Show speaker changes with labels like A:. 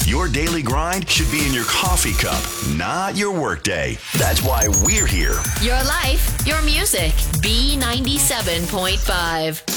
A: Your daily grind should be in your coffee cup, not your workday. That's why we're here.
B: Your life, your music. B97.5.